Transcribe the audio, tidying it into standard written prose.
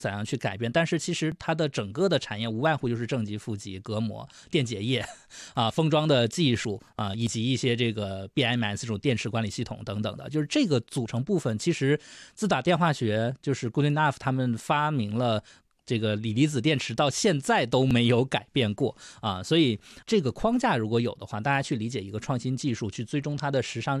怎样去改变，但是其实它的整个的产业无外乎就是正极、负极、隔膜、电解液封装的技术以及一些这个 BMS 这种电池管理系统等等的，就是这个组成部分，其实自打电化学就是 Goodenough 他们发明了这个锂离子电池到现在都没有改变过所以这个框架如果有的话，大家去理解一个创新技术，去追踪它的时尚